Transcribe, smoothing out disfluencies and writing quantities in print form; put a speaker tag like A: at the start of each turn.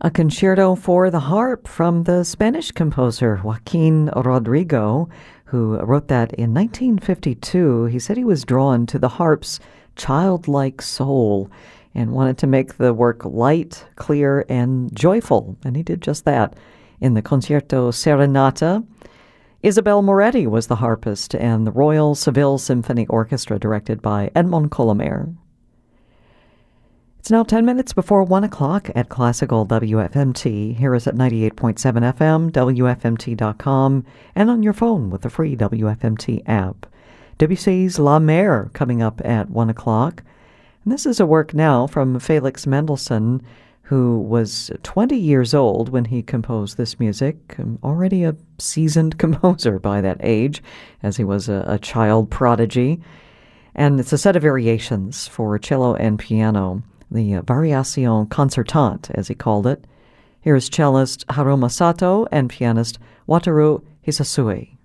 A: A concerto for the harp from the Spanish composer Joaquin Rodrigo, who wrote that in 1952. He said he was drawn to the harp's childlike soul and wanted to make the work light, clear, and joyful, and he did just that. In the Concerto Serenata, Isabel Moretti was the harpist, and the Royal Seville Symphony Orchestra, directed by Edmond Colomer. It's now 10 minutes before 1 o'clock at Classical WFMT. Here is at 98.7 FM, WFMT.com, and on your phone with the free WFMT app. Debussy's La Mer coming up at 1 o'clock. And this is a work now from Felix Mendelssohn, who was 20 years old when he composed this music, already a seasoned composer by that age, as he was a child prodigy. And it's a set of variations for cello and piano, the Variation Concertante, as he called it. Here is cellist Haruma Sato and pianist Wataru Hisasue.